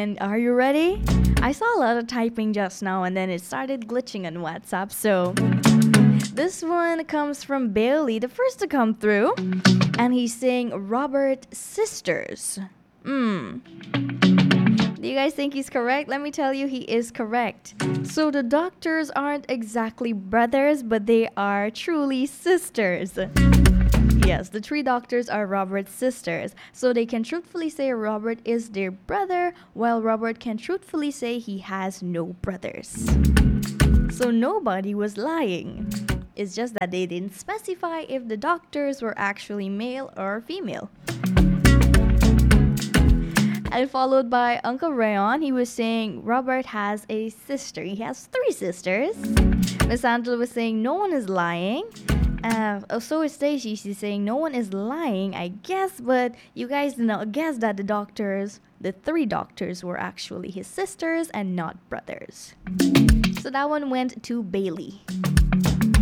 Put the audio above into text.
And are you ready? I saw a lot of typing just now and then it started glitching on WhatsApp. So this one comes from Bailey, the first to come through. And he's saying Robert sisters. Do you guys think he's correct? Let me tell you, he is correct. So the doctors aren't exactly brothers, but they are truly sisters. Yes, the three doctors are Robert's sisters. So they can truthfully say Robert is their brother, while Robert can truthfully say he has no brothers. So nobody was lying. It's just that they didn't specify if the doctors were actually male or female. And followed by Uncle Rayon, he was saying Robert has a sister. He has 3 sisters. Miss Angela was saying no one is lying. So is Stacey. She's saying no one is lying, I guess, but you guys guess that the 3 doctors were actually his sisters and not brothers. So that one went to Bailey.